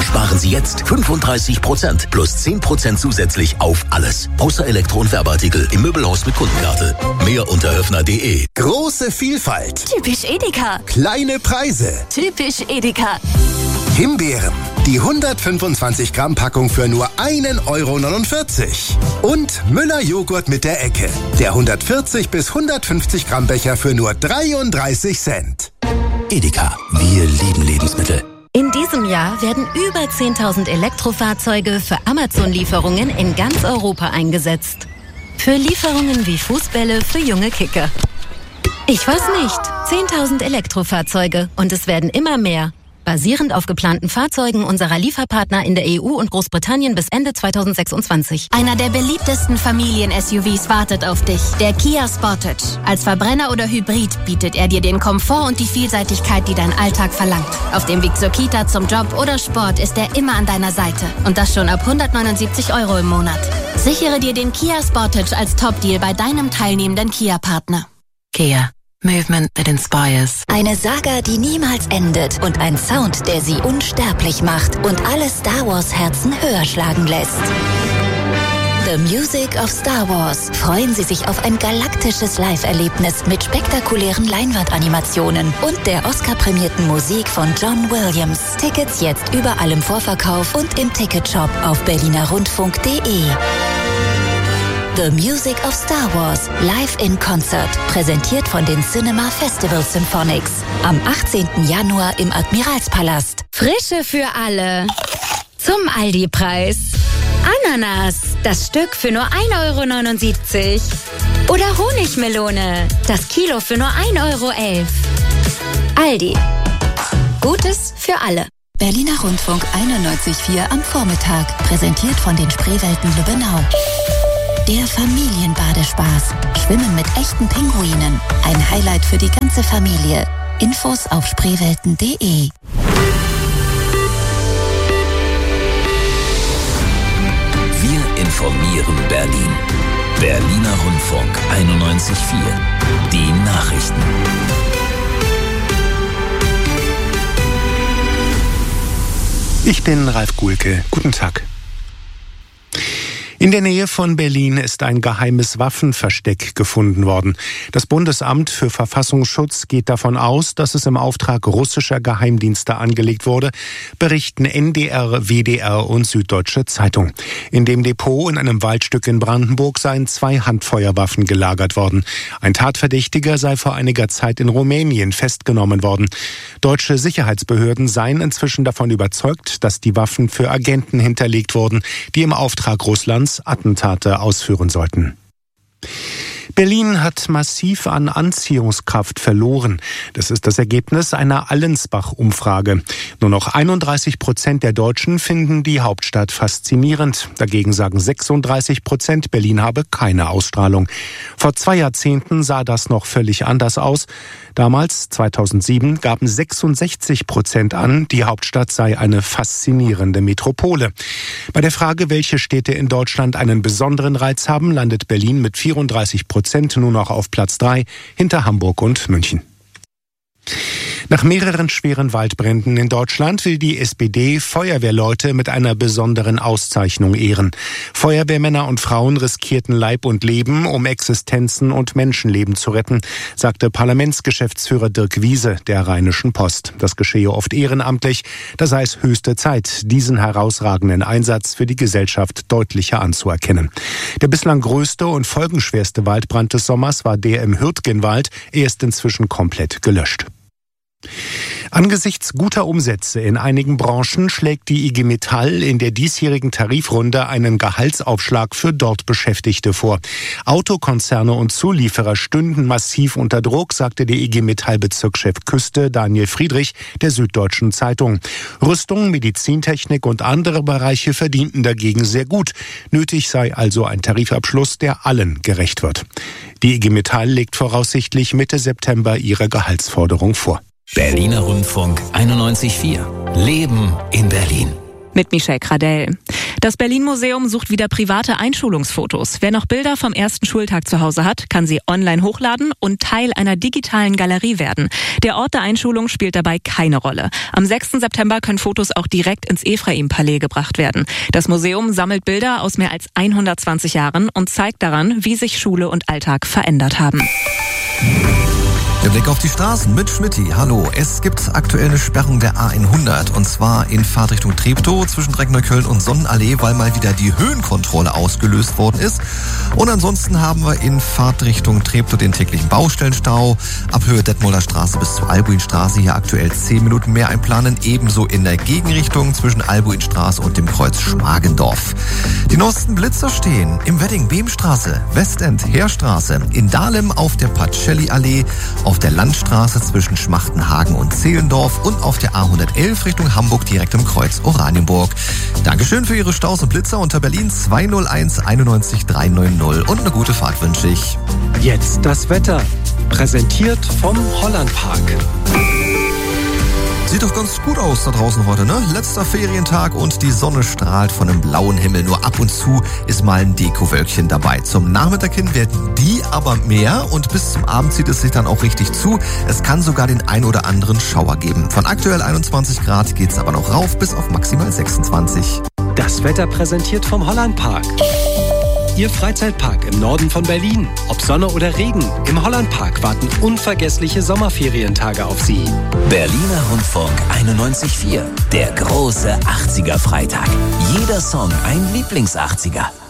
sparen Sie jetzt 35% plus 10% zusätzlich auf alles. Außer Elektro- und Werbeartikel im Möbelhaus mit Kundenkarte. Mehr unter höfner.de. Große Vielfalt. Typisch Edeka. Kleine Preise. Typisch Edeka. Himbeeren. Die 125 Gramm Packung für nur 1,49 €. Und Müller Joghurt mit der Ecke. Der 140 bis 150 Gramm Becher für nur 33 Cent. Edeka. Wir lieben Lebensmittel. In diesem Jahr werden über 10.000 Elektrofahrzeuge für Amazon-Lieferungen in ganz Europa eingesetzt. Für Lieferungen wie Fußbälle für junge Kicker. Ich weiß nicht. 10.000 Elektrofahrzeuge und es werden immer mehr. Basierend auf geplanten Fahrzeugen unserer Lieferpartner in der EU und Großbritannien bis Ende 2026. Einer der beliebtesten Familien-SUVs wartet auf dich. Der Kia Sportage. Als Verbrenner oder Hybrid bietet er dir den Komfort und die Vielseitigkeit, die dein Alltag verlangt. Auf dem Weg zur Kita, zum Job oder Sport ist er immer an deiner Seite. Und das schon ab 179 € im Monat. Sichere dir den Kia Sportage als Top-Deal bei deinem teilnehmenden Kia-Partner. Kia. Movement that inspires. Eine Saga, die niemals endet und ein Sound, der sie unsterblich macht und alle Star Wars Herzen höher schlagen lässt. The Music of Star Wars. Freuen Sie sich auf ein galaktisches Live-Erlebnis mit spektakulären Leinwandanimationen und der Oscar-prämierten Musik von John Williams. Tickets jetzt überall im Vorverkauf und im Ticketshop auf berlinerrundfunk.de. The Music of Star Wars, live in Concert, präsentiert von den Cinema Festival Symphonics. Am 18. Januar im Admiralspalast. Frische für alle. Zum Aldi-Preis. Ananas, das Stück für nur 1,79 € Oder Honigmelone, das Kilo für nur 1,11 €. Aldi. Gutes für alle. Berliner Rundfunk 91,4 am Vormittag, präsentiert von den Spreewelten Lübbenau. Der Familienbadespaß. Schwimmen mit echten Pinguinen. Ein Highlight für die ganze Familie. Infos auf spreewelten.de. Wir informieren Berlin. Berliner Rundfunk 91,4. Die Nachrichten. Ich bin Ralf Guhlke. Guten Tag. In der Nähe von Berlin ist ein geheimes Waffenversteck gefunden worden. Das Bundesamt für Verfassungsschutz geht davon aus, dass es im Auftrag russischer Geheimdienste angelegt wurde, berichten NDR, WDR und Süddeutsche Zeitung. In dem Depot in einem Waldstück in Brandenburg seien 2 Handfeuerwaffen gelagert worden. Ein Tatverdächtiger sei vor einiger Zeit in Rumänien festgenommen worden. Deutsche Sicherheitsbehörden seien inzwischen davon überzeugt, dass die Waffen für Agenten hinterlegt wurden, die im Auftrag Russlands Attentate ausführen sollten. Berlin hat massiv an Anziehungskraft verloren. Das ist das Ergebnis einer Allensbach-Umfrage. Nur noch 31% der Deutschen finden die Hauptstadt faszinierend. Dagegen sagen 36%, Berlin habe keine Ausstrahlung. Vor 2 Jahrzehnten sah das noch völlig anders aus. Damals, 2007, gaben 66% an, die Hauptstadt sei eine faszinierende Metropole. Bei der Frage, welche Städte in Deutschland einen besonderen Reiz haben, landet Berlin mit 34% nur noch auf Platz 3 hinter Hamburg und München. Nach mehreren schweren Waldbränden in Deutschland will die SPD Feuerwehrleute mit einer besonderen Auszeichnung ehren. Feuerwehrmänner und Frauen riskierten Leib und Leben, um Existenzen und Menschenleben zu retten, sagte Parlamentsgeschäftsführer Dirk Wiese der Rheinischen Post. Das geschehe oft ehrenamtlich, da sei es höchste Zeit, diesen herausragenden Einsatz für die Gesellschaft deutlicher anzuerkennen. Der bislang größte und folgenschwerste Waldbrand des Sommers war der im Hürtgenwald. Er ist inzwischen komplett gelöscht. Angesichts guter Umsätze in einigen Branchen schlägt die IG Metall in der diesjährigen Tarifrunde einen Gehaltsaufschlag für dort Beschäftigte vor. Autokonzerne und Zulieferer stünden massiv unter Druck, sagte der IG Metall-Bezirkschef Küste Daniel Friedrich der Süddeutschen Zeitung. Rüstung, Medizintechnik und andere Bereiche verdienten dagegen sehr gut. Nötig sei also ein Tarifabschluss, der allen gerecht wird. Die IG Metall legt voraussichtlich Mitte September ihre Gehaltsforderung vor. Berliner Rundfunk 91,4. Leben in Berlin. Mit Michelle Kradell. Das Berlin-Museum sucht wieder private Einschulungsfotos. Wer noch Bilder vom ersten Schultag zu Hause hat, kann sie online hochladen und Teil einer digitalen Galerie werden. Der Ort der Einschulung spielt dabei keine Rolle. Am 6. September können Fotos auch direkt ins Ephraim-Palais gebracht werden. Das Museum sammelt Bilder aus mehr als 120 Jahren und zeigt daran, wie sich Schule und Alltag verändert haben. Der Blick auf die Straßen mit Schmitty. Hallo, es gibt aktuell eine Sperrung der A100 und zwar in Fahrtrichtung Treptow zwischen Dreckneukölln und Sonnenallee, weil mal wieder die Höhenkontrolle ausgelöst worden ist. Und ansonsten haben wir in Fahrtrichtung Treptow den täglichen Baustellenstau. Ab Höhe Detmolder Straße bis zur Albuinstraße hier aktuell 10 Minuten mehr einplanen. Ebenso in der Gegenrichtung zwischen Albuinstraße und dem Kreuz Schmargendorf. Die neuesten Blitzer stehen im Wedding Behmstraße, Westend Heerstraße, in Dahlem auf der Pacelli-Allee, auf der Landstraße zwischen Schmachtenhagen und Zehlendorf und auf der A111 Richtung Hamburg direkt im Kreuz Oranienburg. Dankeschön für Ihre Staus und Blitzer unter Berlin 201 91 390 und eine gute Fahrt wünsche ich. Jetzt das Wetter, präsentiert vom Hollandpark. Sieht doch ganz gut aus da draußen heute, ne? Letzter Ferientag und die Sonne strahlt von einem blauen Himmel. Nur ab und zu ist mal ein Dekowölkchen dabei. Zum Nachmittag hin werden die aber mehr und bis zum Abend zieht es sich dann auch richtig zu. Es kann sogar den ein oder anderen Schauer geben. Von aktuell 21 Grad geht's aber noch rauf bis auf maximal 26. Das Wetter präsentiert vom Hollandpark. Ihr Freizeitpark im Norden von Berlin. Ob Sonne oder Regen, im Hollandpark warten unvergessliche Sommerferientage auf Sie. Berliner Rundfunk 91.4. Der große 80er Freitag. Jeder Song ein Lieblings-80er.